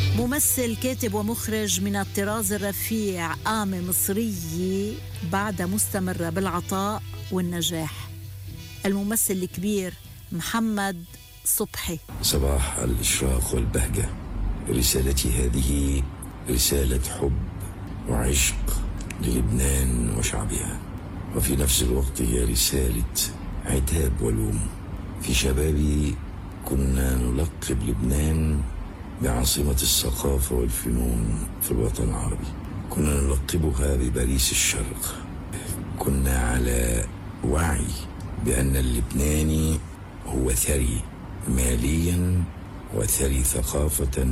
ممثل كاتب ومخرج من الطراز الرفيع، قامة مصرية بعد مستمرة بالعطاء والنجاح، الممثل الكبير محمد صبحي. صباح الإشراق والبهجة. رسالتي هذه رسالة حب وعشق للبنان وشعبها، وفي نفس الوقت هي رسالة عتاب ولوم. في شبابي كنا نلقب لبنان بعاصمة الثقافة والفنون في الوطن العربي، كنا نلقبها بباريس الشرق. كنا على وعي بأن اللبناني هو ثري ماليا وثري ثقافة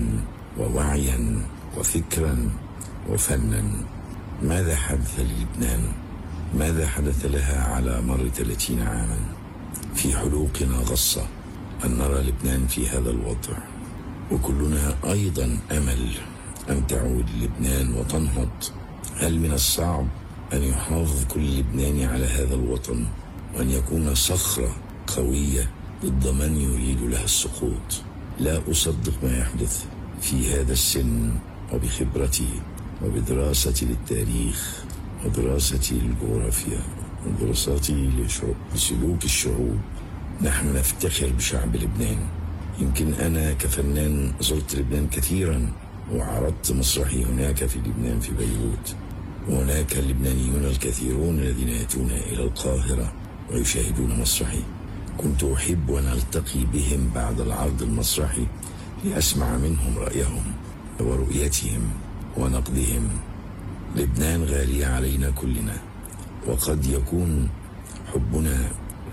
ووعيا وفكرا وفنا. ماذا حدث للبنان؟ ماذا حدث لها على مر 30 عاما؟ في حلوقنا غصة أن نرى لبنان في هذا الوضع، وكلنا أيضا أمل أن تعود لبنان وتنهض. هل من الصعب أن يحافظ كل لبناني على هذا الوطن وأن يكون صخرة قوية ضد من يريد لها السقوط؟ لا أصدق ما يحدث في هذا السن، وبخبرتي وبدراستي للتاريخ ودراستي للجغرافيا ودراستي لسلوك الشعوب. نحن نفتخر بشعب لبنان. يمكن أنا كفنان زرت لبنان كثيرا وعرضت مسرحي هناك في لبنان في بيروت، وهناك اللبنانيون الكثيرون الذين يأتون إلى القاهرة ويشاهدون مسرحي. كنت أحب أن ألتقي بهم بعد العرض المسرحي لأسمع منهم رأيهم ورؤيتهم ونقدهم. لبنان غالية علينا كلنا، وقد يكون حبنا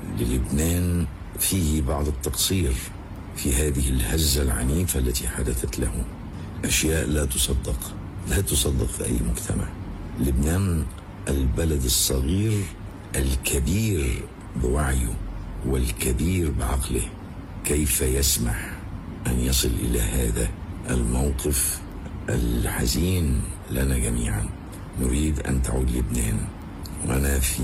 للبنان فيه بعض التقصير في هذه الهزة العنيفة التي حدثت له. أشياء لا تصدق في أي مجتمع. لبنان البلد الصغير الكبير بوعيه والكبير بعقله، كيف يسمح أن يصل إلى هذا الموقف الحزين لنا جميعا؟ نريد أن تعود لبنان، وأنا في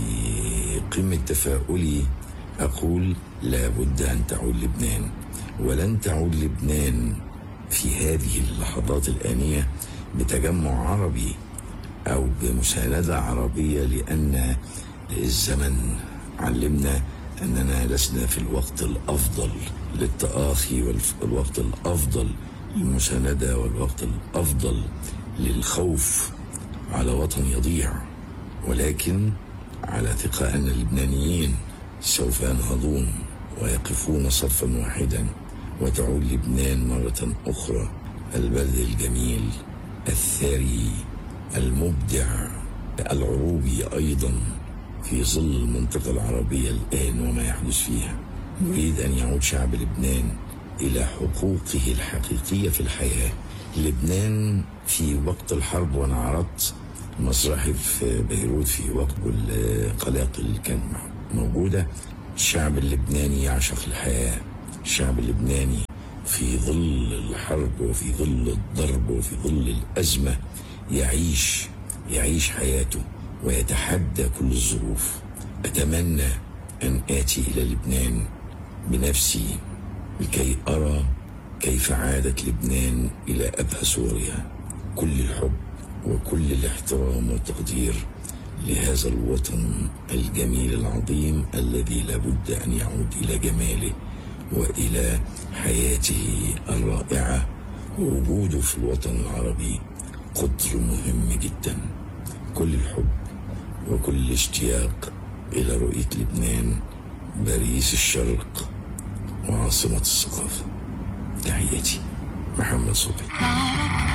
قمة تفاؤلي أقول لا بد أن تعود لبنان. ولن تعود لبنان في هذه اللحظات الآنية بتجمع عربي أو بمساندة عربية، لأن الزمن علمنا أننا لسنا في الوقت الأفضل للتآخي والوقت الأفضل للمساندة والوقت الأفضل للخوف على وطن يضيع. ولكن على ثقة أن اللبنانيين سوف ينهضون ويقفون صفا واحدا، وتعود لبنان مرة أخرى البلد الجميل الثري المبدع العروبي أيضا في ظل المنطقة العربية الآن وما يحدث فيها. نريد أن يعود شعب لبنان إلى حقوقه الحقيقية في الحياة. لبنان في وقت الحرب، وأنا عرضت مسرحي في بيروت في وقت القلاقل كان موجودة، الشعب اللبناني يعشق الحياة. الشعب اللبناني في ظل الحرب وفي ظل الضرب وفي ظل الأزمة يعيش حياته ويتحدى كل الظروف. أتمنى أن آتي إلى لبنان بنفسي لكي أرى كيف عادت لبنان إلى أبهى صورها. كل الحب وكل الاحترام والتقدير لهذا الوطن الجميل العظيم الذي لابد أن يعود إلى جماله وإلى حياته الرائعة. ووجوده في الوطن العربي قدر مهم جدا. كل الحب وكل الاشتياق إلى رؤية لبنان باريس الشرق وعاصمة الثقافة. تحياتي، محمد صبحي.